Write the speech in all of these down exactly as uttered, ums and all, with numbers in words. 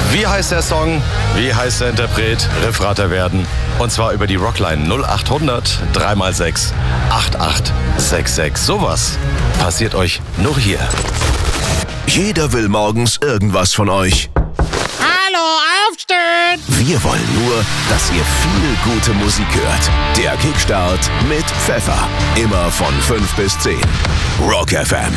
Wie heißt der Song? Wie heißt der Interpret? Riffrater werden. Und zwar über die Rockline null acht hundert drei mal sechs acht acht sechs sechs. Sowas passiert euch nur hier. Jeder will morgens irgendwas von euch. Hallo, aufstehen! Wir wollen nur, dass ihr viel gute Musik hört. Der Kickstart mit Pfeffer. Immer von fünf bis zehn. Rock F M.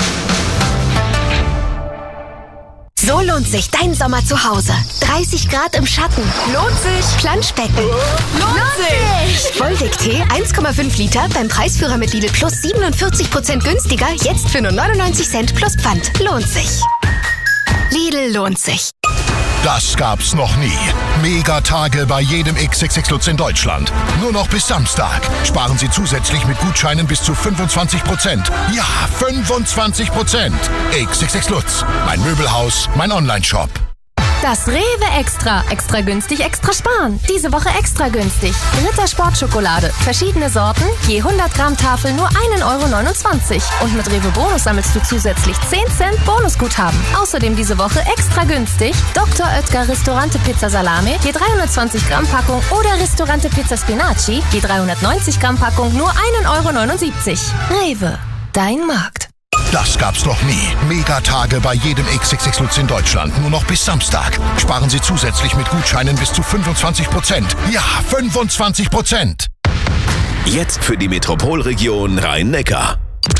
So lohnt sich dein Sommer zu Hause. dreißig Grad im Schatten. Lohnt sich. Planschbecken. Lohnt sich. Wolwig-Tee eins Komma fünf Liter beim Preisführer mit Lidl Plus siebenundvierzig Prozent günstiger. Jetzt für nur neunundneunzig Cent plus Pfand. Lohnt sich. Lidl lohnt sich. Das gab's noch nie. Megatage bei jedem X X X Lutz in Deutschland. Nur noch bis Samstag. Sparen Sie zusätzlich mit Gutscheinen bis zu fünfundzwanzig Prozent. Ja, fünfundzwanzig Prozent. X X X Lutz. Mein Möbelhaus, mein Online-Shop. Das Rewe Extra. Extra günstig, extra sparen. Diese Woche extra günstig. Ritter Sportschokolade. Verschiedene Sorten. Je hundert Gramm Tafel nur ein Euro neunundzwanzig. Und mit Rewe Bonus sammelst du zusätzlich zehn Cent Bonusguthaben. Außerdem diese Woche extra günstig. Doktor Oetker Ristorante Pizza Salame. Je dreihundertzwanzig Gramm Packung. Oder Ristorante Pizza Spinaci. Je dreihundertneunzig Gramm Packung nur ein Euro neunundsiebzig. Rewe. Dein Markt. Das gab's noch nie. Megatage bei jedem X X X Lutz in Deutschland. Nur noch bis Samstag. Sparen Sie zusätzlich mit Gutscheinen bis zu fünfundzwanzig Prozent. Ja, fünfundzwanzig Prozent. Jetzt für die Metropolregion Rhein-Neckar.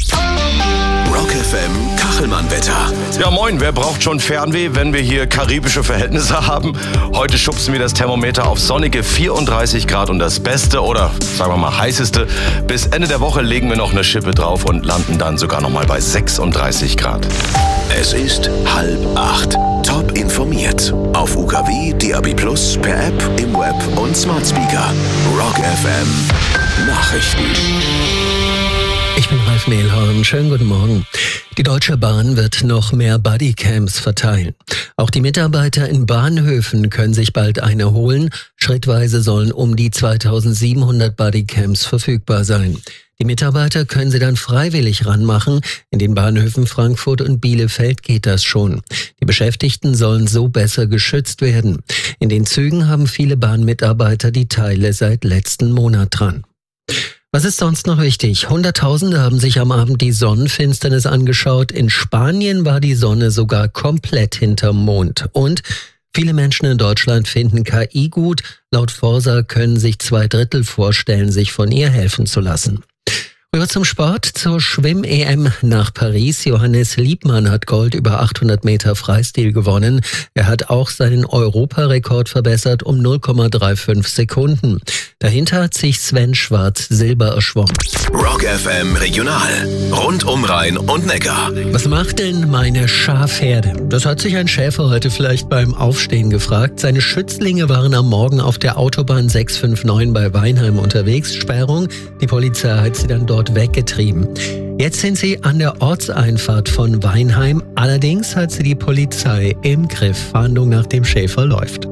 Rock F M Kachelmann-Wetter. Ja moin, wer braucht schon Fernweh, wenn wir hier karibische Verhältnisse haben? Heute schubsen wir das Thermometer auf sonnige vierunddreißig Grad und das Beste oder sagen wir mal heißeste. Bis Ende der Woche legen wir noch eine Schippe drauf und landen dann sogar noch mal bei sechsunddreißig Grad. Es ist halb acht. Top informiert. Auf U K W, D A B Plus, per App, im Web und Smart Speaker. Rock F M Nachrichten. Ich bin Ralf Mehlhorn. Schönen guten Morgen. Die Deutsche Bahn wird noch mehr Bodycams verteilen. Auch die Mitarbeiter in Bahnhöfen können sich bald eine holen. Schrittweise sollen um die zweitausendsiebenhundert Bodycams verfügbar sein. Die Mitarbeiter können sie dann freiwillig ranmachen. In den Bahnhöfen Frankfurt und Bielefeld geht das schon. Die Beschäftigten sollen so besser geschützt werden. In den Zügen haben viele Bahnmitarbeiter die Teile seit letzten Monat dran. Was ist sonst noch wichtig? Hunderttausende haben sich am Abend die Sonnenfinsternis angeschaut. In Spanien war die Sonne sogar komplett hinterm Mond. Und viele Menschen in Deutschland finden K I gut. Laut Forsa können sich zwei Drittel vorstellen, sich von ihr helfen zu lassen. Rüber zum Sport, zur Schwimm-E M nach Paris. Johannes Liebmann hat Gold über achthundert Meter Freistil gewonnen. Er hat auch seinen Europarekord verbessert um null Komma fünfunddreißig Sekunden. Dahinter hat sich Sven Schwarz Silber erschwommen. Rock F M Regional. Rund um Rhein und Neckar. Was macht denn meine Schafherde? Das hat sich ein Schäfer heute vielleicht beim Aufstehen gefragt. Seine Schützlinge waren am Morgen auf der Autobahn sechs fünf neun bei Weinheim unterwegs. Sperrung. Die Polizei hat sie dann dort weggetrieben. Jetzt sind sie an der Ortseinfahrt von Weinheim. Allerdings hat sie die Polizei im Griff. Fahndung nach dem Schäfer läuft.